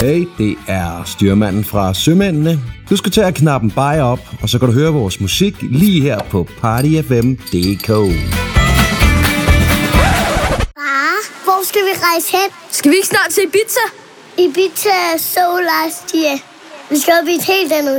Hey, det er styrmanden fra Sømændene. Du skal tage knappen bare op, og så kan du høre vores musik lige her på partyfm.dk. Far, hvor skal vi rejse hen? Skal vi ikke snart til Ibiza? Ibiza er so last year. Vi skal op i et helt andet